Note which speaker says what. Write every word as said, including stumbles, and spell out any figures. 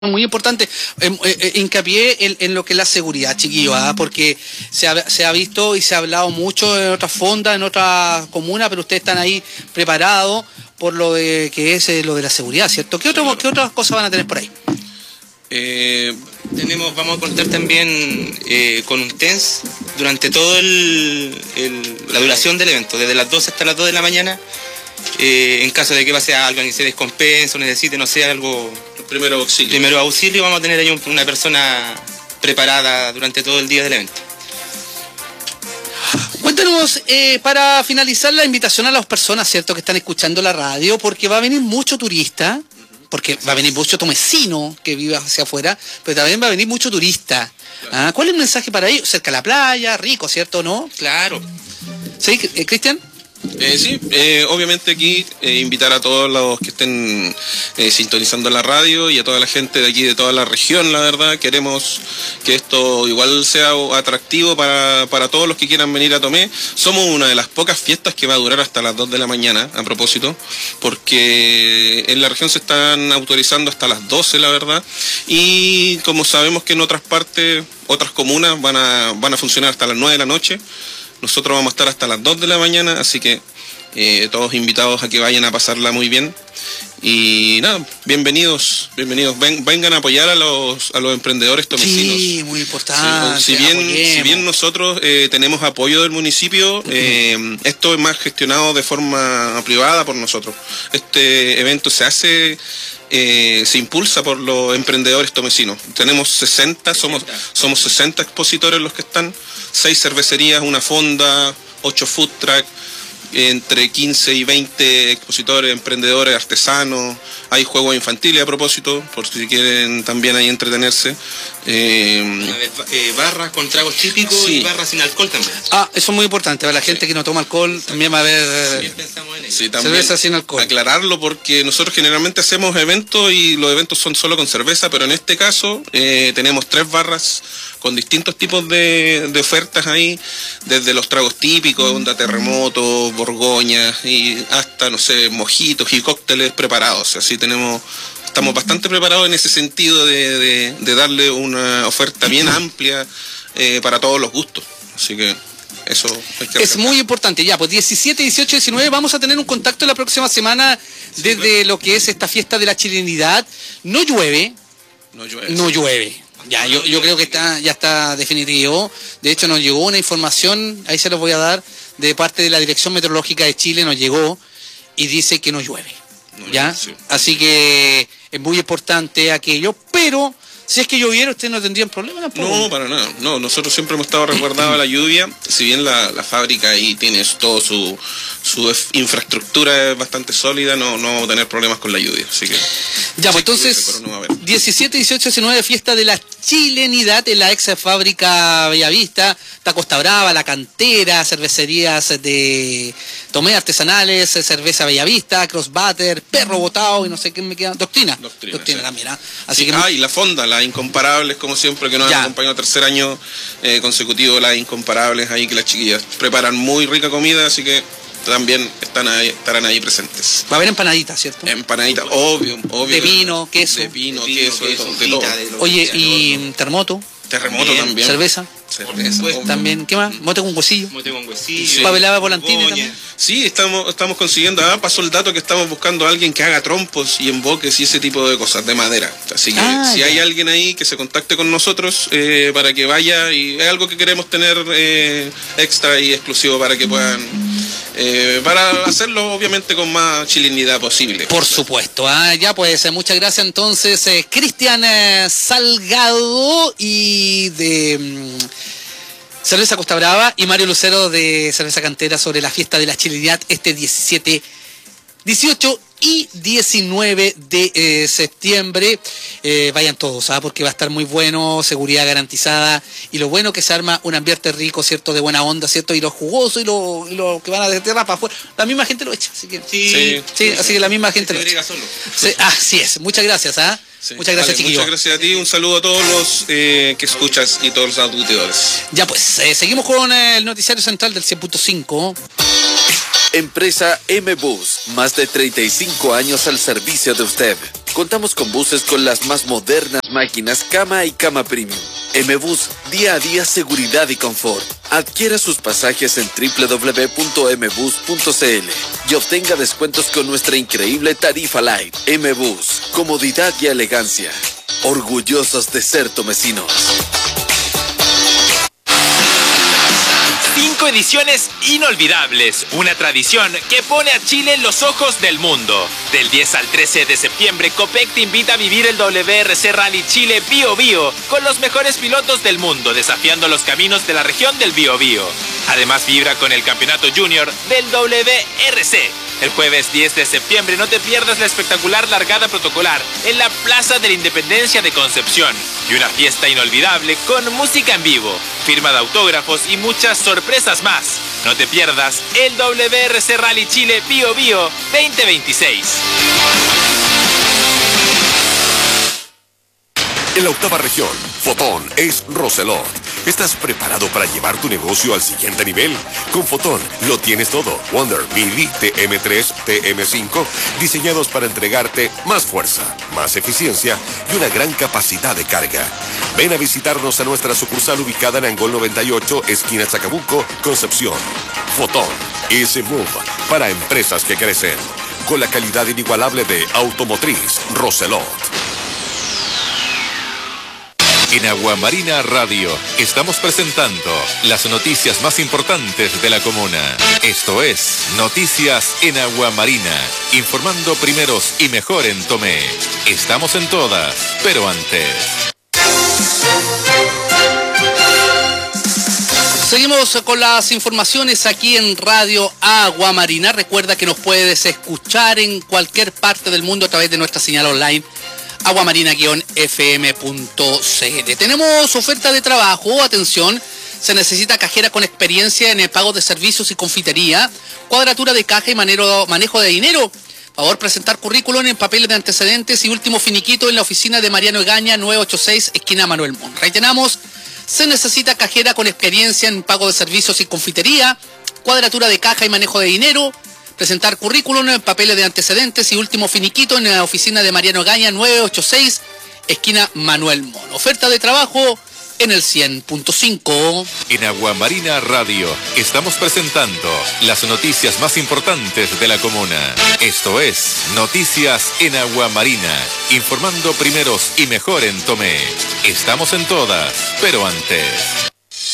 Speaker 1: Muy importante, eh, eh, hincapié en, en lo que es la seguridad, chiquillos, ¿ah? Porque se ha, se ha visto y se ha hablado mucho en otras fondas, en otras comunas, pero ustedes están ahí preparados por lo de que es eh, lo de la seguridad, ¿cierto? ¿Qué, otro, ¿Qué otras cosas van a tener por ahí?
Speaker 2: Eh, tenemos, vamos a contar también eh, con un T E N S durante todo el, el, la duración del evento, desde las doce hasta las dos de la mañana. Eh, en caso de que pase algo, alguien se descompense o necesite, no sé, algo...
Speaker 3: Primero auxilio.
Speaker 2: Primero auxilio, vamos a tener ahí un, una persona preparada durante todo el día del evento.
Speaker 1: Cuéntanos, eh, para finalizar, la invitación a las personas, ¿cierto?, que están escuchando la radio, porque va a venir mucho turista, porque va a venir mucho tomecino que vive hacia afuera, pero también va a venir mucho turista. Claro. ¿Ah? ¿Cuál es el mensaje para ellos? Cerca de la playa, rico, ¿cierto, no?
Speaker 2: Claro.
Speaker 1: ¿Sí, eh, Cristian?
Speaker 3: Eh, sí, eh, obviamente aquí eh, invitar a todos los que estén eh, sintonizando la radio y a toda la gente de aquí, de toda la región, la verdad. Queremos que esto igual sea atractivo para, para todos los que quieran venir a Tomé. Somos una de las pocas fiestas que va a durar hasta las dos de la mañana, a propósito, porque en la región se están autorizando hasta las doce, la verdad. Y como sabemos que en otras partes, otras comunas van a, van a funcionar hasta las nueve de la noche, nosotros vamos a estar hasta las dos de la mañana, así que eh, todos invitados a que vayan a pasarla muy bien. Y nada, bienvenidos, bienvenidos. Ven, vengan a apoyar a los a los emprendedores tomecinos.
Speaker 1: Sí, muy importante.
Speaker 3: Sí, si bien, si bien nosotros eh, tenemos apoyo del municipio, eh, esto es más gestionado de forma privada por nosotros. Este evento se hace... Eh, se impulsa por los emprendedores tomecinos. Tenemos sesenta, somos, somos sesenta expositores los que están, seis cervecerías, una fonda, ocho food truck, entre quince y veinte expositores, emprendedores, artesanos. Hay juegos infantiles a propósito, por si quieren también ahí entretenerse.
Speaker 2: Eh, eh, barras con tragos típicos, sí, y barras sin alcohol también.
Speaker 1: Ah, eso es muy importante. Para la gente, sí, que no toma alcohol, sí, también va a haber
Speaker 2: sí, pensamos en ello.
Speaker 3: Sí, también
Speaker 1: cerveza sin alcohol.
Speaker 3: Aclararlo, porque nosotros generalmente hacemos eventos y los eventos son solo con cerveza, pero en este caso eh, tenemos tres barras con distintos tipos de, de ofertas ahí, desde los tragos típicos, onda terremoto, borgoña, y hasta, no sé, mojitos y cócteles preparados. Así tenemos, estamos bastante preparados en ese sentido de, de, de darle una oferta bien amplia eh, para todos los gustos. Así que eso hay que
Speaker 1: es muy importante. Ya, pues diecisiete, dieciocho, diecinueve vamos a tener un contacto la próxima semana desde, sí, claro, lo que es esta fiesta de la chilenidad. No llueve.
Speaker 3: No llueve.
Speaker 1: No llueve. Ya, yo, yo creo que está, ya está definitivo. De hecho, nos llegó una información, ahí se los voy a dar, de parte de la Dirección Meteorológica de Chile, nos llegó y dice que no llueve. No, ¿ya? Sí. Así que es muy importante aquello, pero si es que lloviera, ustedes no tendrían problema tampoco.
Speaker 3: No, para nada. No, nosotros siempre hemos estado resguardados a la lluvia. Si bien la, la fábrica ahí tiene todo su, su infraestructura es bastante sólida, no, no vamos a tener problemas con la lluvia. Así que
Speaker 1: ya, pues entonces, no diecisiete, dieciocho, diecinueve, fiesta de la chilenidad en la ex fábrica Bellavista, está Costa Brava, La Cantera, cervecerías de Tomé artesanales, cerveza Bellavista, Crossbutter, Perro Botado y no sé qué me queda, Doctrina.
Speaker 3: Doctrina,
Speaker 1: Doctrina
Speaker 3: sí,
Speaker 1: también, ¿eh? Así
Speaker 3: sí,
Speaker 1: que
Speaker 3: ah, y la fonda, las Incomparables, como siempre, que nos ya han acompañado tercer año eh, consecutivo, las Incomparables, ahí que las chiquillas preparan muy rica comida, así que también están ahí, estarán ahí presentes.
Speaker 1: Va a haber empanaditas, ¿cierto?
Speaker 3: Empanaditas, obvio, obvio.
Speaker 1: De vino, queso.
Speaker 3: De vino,
Speaker 2: de vino
Speaker 3: queso,
Speaker 2: queso,
Speaker 3: de, todo,
Speaker 2: frita,
Speaker 3: de todo.
Speaker 1: Oye, y terremoto.
Speaker 3: Terremoto
Speaker 2: también.
Speaker 3: también.
Speaker 1: Cerveza.
Speaker 3: Cerveza.
Speaker 2: Pues,
Speaker 1: también, ¿qué más? Mote con huesillo.
Speaker 2: Mote con huesillo.
Speaker 3: Sí.
Speaker 1: Papelada volantines también.
Speaker 3: Sí, estamos, estamos consiguiendo. Ah, pasó el dato que estamos buscando a alguien que haga trompos y emboques y ese tipo de cosas, de madera. Así que ah, si ya hay alguien ahí que se contacte con nosotros eh, para que vaya, y es algo que queremos tener eh, extra y exclusivo para que puedan, eh, para hacerlo obviamente con más chilenidad posible.
Speaker 1: Por supuesto. Ah, ya pues, eh, muchas gracias entonces, eh, Cristian eh, Salgado y de... Mm, Cerveza Costa Brava y Mario Lucero de Cerveza Cantera sobre la fiesta de la chilenidad este diecisiete, dieciocho y diecinueve de eh, septiembre. Eh, vayan todos, ¿ah? Porque va a estar muy bueno, seguridad garantizada y lo bueno que se arma un ambiente rico, ¿cierto? De buena onda, ¿cierto? Y lo jugoso y lo, y lo que van a desterrar para afuera, la misma gente lo echa, así que sí, sí, sí, así que la misma gente lo echa.
Speaker 2: Solo.
Speaker 1: Sí, así es, muchas gracias, ¿ah? Sí. Muchas gracias, vale, chiquillos.
Speaker 3: Muchas gracias a ti, un saludo a todos los eh, que escuchas y todos los auditores.
Speaker 1: Ya pues, eh, seguimos con eh, el noticiario central del cien punto cinco.
Speaker 4: Empresa M-Bus, más de treinta y cinco años al servicio de usted. Contamos con buses con las más modernas máquinas cama y cama premium. M-Bus, día a día seguridad y confort. Adquiera sus pasajes en doble u doble u doble u punto m bus punto c l y obtenga descuentos con nuestra increíble tarifa Light. M-Bus, comodidad y elegancia. Orgullosos de ser tomecinos.
Speaker 5: Cinco ediciones inolvidables, una tradición que pone a Chile en los ojos del mundo. Del diez al trece de septiembre, Copec te invita a vivir el W R C Rally Chile Bío Bío con los mejores pilotos del mundo, desafiando los caminos de la región del Bío Bío. Además, vibra con el campeonato junior del W R C. El jueves diez de septiembre no te pierdas la espectacular largada protocolar en la Plaza de la Independencia de Concepción y una fiesta inolvidable con música en vivo, firma de autógrafos y muchas sorpresas más. No te pierdas el W R C Rally Chile Bío Bío veinte veintiséis.
Speaker 6: En la octava región, Fotón es Roselot. ¿Estás preparado para llevar tu negocio al siguiente nivel? Con Fotón lo tienes todo. Wonder, Mili, T M tres, T M cinco, diseñados para entregarte más fuerza, más eficiencia y una gran capacidad de carga. Ven a visitarnos a nuestra sucursal ubicada en Angol noventa y ocho, esquina Chacabuco, Concepción. Fotón, ese move para empresas que crecen. Con la calidad inigualable de Automotriz Roselot.
Speaker 7: En Aguamarina Radio estamos presentando las noticias más importantes de la comuna. Esto es Noticias en Aguamarina, informando primeros y mejor en Tomé. Estamos en todas, pero antes.
Speaker 1: Seguimos con las informaciones aquí en Radio Aguamarina. Recuerda que nos puedes escuchar en cualquier parte del mundo a través de nuestra señal online aguamarina guion f m punto c l. Tenemos oferta de trabajo, atención, se necesita cajera con experiencia en el pago de servicios y confitería, cuadratura de caja y manero, manejo de dinero. Favor presentar currículum en papeles de antecedentes y último finiquito en la oficina de Mariano Egaña, novecientos ochenta y seis, esquina Manuel Montt. Reiteramos, se necesita cajera con experiencia en pago de servicios y confitería, cuadratura de caja y manejo de dinero. Presentar currículum, papeles de antecedentes y último finiquito en la oficina de Mariano Gaña, novecientos ochenta y seis, esquina Manuel Montt. Oferta de trabajo en el cien punto cinco.
Speaker 7: En Aguamarina Radio estamos presentando las noticias más importantes de la comuna. Esto es Noticias en Aguamarina, informando primeros y mejor en Tomé. Estamos en todas, pero antes.